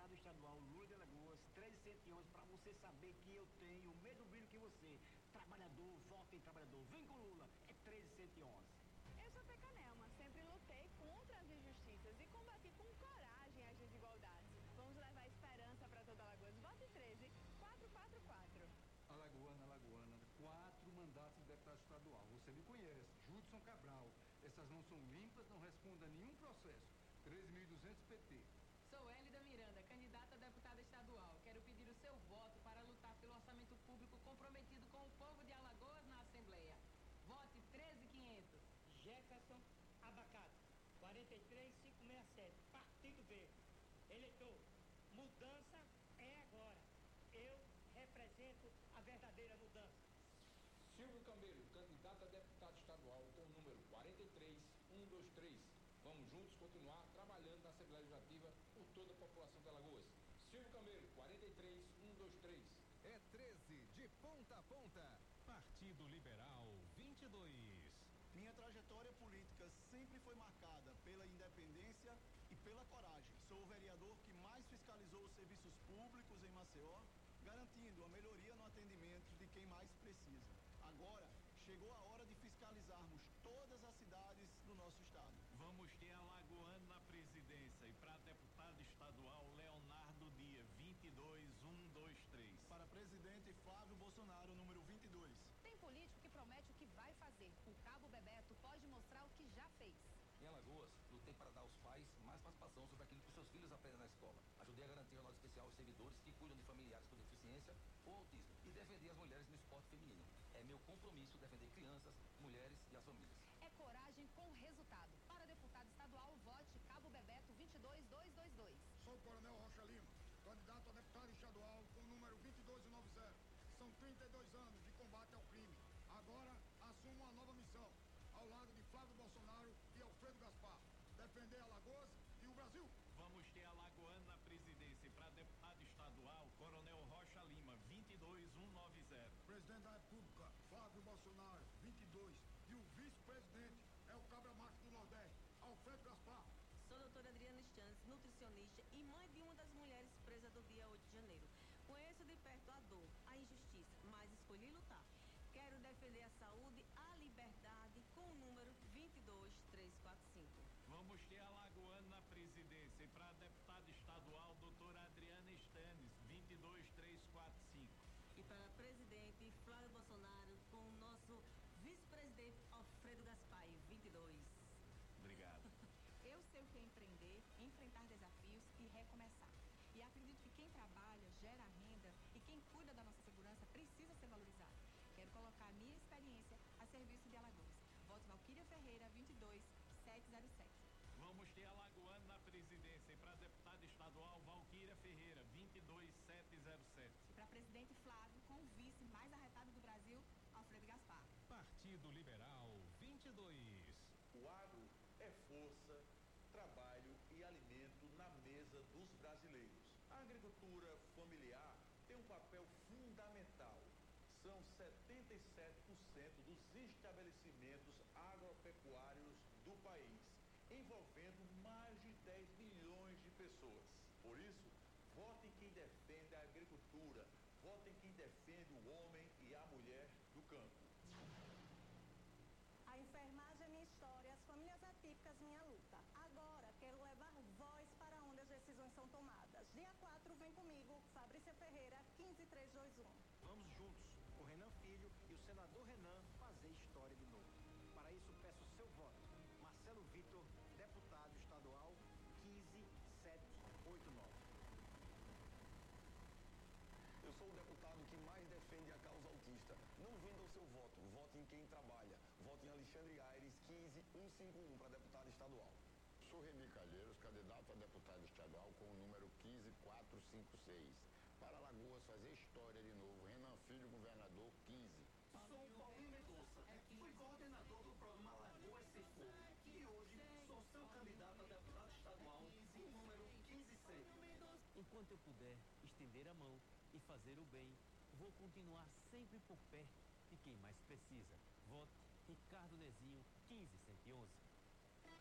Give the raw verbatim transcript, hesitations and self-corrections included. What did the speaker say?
deputado estadual Lula de Alagoas, treze cento e onze, para você saber que eu tenho o mesmo brilho que você. Trabalhador, voto em trabalhador. Vem com Lula, é treze cento e onze. Eu sou Pecanelma, sempre lutei contra as injustiças e combati com coragem as desigualdades. Vamos levar esperança para toda Alagoas. Vote treze, quatro quatro quatro. Alagoana, Alagoana, quatro mandatos de deputado estadual. Você me conhece, Judson Cabral. Essas não são limpas, não respondem a nenhum processo. treze mil e duzentos P T. Sou Hélida Miranda, candidata a deputada estadual. Quero pedir o seu voto para lutar pelo orçamento público comprometido com o povo de Alagoas na Assembleia. Vote treze mil e quinhentos. Jefferson Abacate, quarenta e três mil quinhentos e sessenta e sete, Partido Verde. Eleitor, mudança é agora. Eu represento a verdadeira mudança. Silvio Camelo, candidato a deputado estadual com o número quarenta e três mil cento e vinte e três. Vamos juntos continuar trabalhando na Assembleia Legislativa por toda a população de Alagoas. Silvio Camelo, quarenta e três mil cento e vinte e três. É treze de ponta a ponta. Partido Liberal vinte e dois. Minha trajetória política sempre foi marcada pela independência e pela coragem. Sou o vereador que mais fiscalizou os serviços públicos em Maceió, garantindo a melhoria no atendimento de quem mais precisa. Agora, chegou a hora de fiscalizarmos todas as cidades do nosso estado. Vamos ter Alagoano na presidência e para deputado estadual, Leonardo Dia, vinte e dois mil cento e vinte e três. Para presidente, Flávio Bolsonaro, número vinte e dois. Tem político que promete o que vai fazer. O Cabo Bebeto pode mostrar o que já fez. Em Alagoas, lutei para dar aos pais mais participação sobre aquilo que seus filhos aprendem na escola. Ajudei a garantir a nota especial aos servidores que cuidam de familiares com deficiência ou autismo e defender as mulheres no esporte feminino. É meu compromisso defender crianças, mulheres e as famílias. É coragem com resultado. Para deputado estadual, vote Cabo Bebeto vinte e dois mil duzentos e vinte e dois. Sou o Coronel Rocha Lima, candidato a deputado estadual com o número vinte e dois mil e noventa. São trinta e dois anos de combate ao crime. Agora assumo uma nova missão, ao lado de Flávio Bolsonaro e Alfredo Gaspar. Defender Alagoas e o Brasil. Vamos ter Alagoano na presidência e para deputado estadual, Coronel Rocha Lima, vinte e dois mil cento e noventa. Presidente da República, Flávio Bolsonaro, vinte e dois. E o vice-presidente é o cabra macho do Nordeste, Alfredo Gaspar. Sou a doutora Adriana Stanz, nutricionista e mãe de uma das mulheres presas do dia oito de janeiro. Conheço de perto a dor, a injustiça, mas escolhi lutar. Quero defender a saúde, a liberdade, com o número vinte e dois mil trezentos e quarenta e cinco. Vamos ter Alagoano na presidência e para deputado estadual, doutora Adriana Stannis, vinte e dois mil trezentos e quarenta e cinco. E para presidente, Flávio Bolsonaro, com o nosso vice-presidente Alfredo Gaspar, vinte e dois. Obrigado. Eu sei o que é empreender, enfrentar desafios e recomeçar. E acredito que quem trabalha, gera renda e quem cuida da nossa segurança precisa ser valorizado. Quero colocar a minha experiência a serviço de Alagoas. Voto Valquíria Ferreira, vinte e dois mil setecentos e sete. Vamos ter Alagoano na presidência e para deputado estadual, Valquíria Ferreira, vinte e dois mil setecentos e sete. E para presidente Flávio, com o vice mais arretado do Brasil, Alfredo Gaspar. Partido Liberal vinte e dois. O agro é força, trabalho e alimento na mesa dos brasileiros. A agricultura familiar tem um papel fundamental. São setenta e sete por cento dos estabelecimentos agropecuários do país, envolvendo mais de dez milhões de pessoas. Por isso, vote em quem defende a agricultura, vote em quem defende o homem e a mulher do campo. A enfermagem é minha história, as famílias atípicas minha luta. Agora quero levar voz para onde as decisões são tomadas. Dia quatro, vem comigo, Fabrícia Ferreira, quinze mil trezentos e vinte e um. Vamos juntos, o Renan Filho e o senador Renan, fazer história de novo. Para isso, peço o seu voto. Marcelo Vitor, deputado estadual, quinze mil setecentos e oitenta e nove. Eu sou o deputado que mais defende a causa autista. Não venda o seu voto, vote em quem trabalha. Vote em Alexandre Aires, quinze mil cento e cinquenta e um para deputado estadual. Sou Reni Calheiros, candidato a deputado estadual com o número quinze mil quatrocentos e cinquenta e seis. Para Alagoas fazer história de novo, Renan Filho, governador, quinze. Sou Paulinho Mendonça, fui coordenador do programa Alagoas Sem Fogo e hoje sou seu candidato a deputado estadual com o número quinze mil cem. Enquanto eu puder estender a mão e fazer o bem, vou continuar sempre por perto de quem mais precisa. Vote Ricardo Nezinho, quinze mil cento e onze.